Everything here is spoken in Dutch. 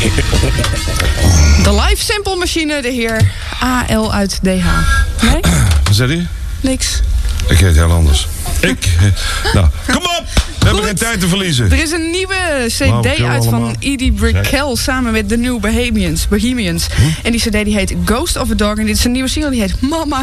De live sample machine, de heer A.L. uit DH. Nee? Wat zei hij? Niks. Ik heet heel anders. Nou, kom op! We hebben geen tijd te verliezen. Er is een nieuwe cd uit van Edie Brickell samen met The New Bohemians. En die cd die heet Ghost of a Dog. En dit is een nieuwe single die heet Mama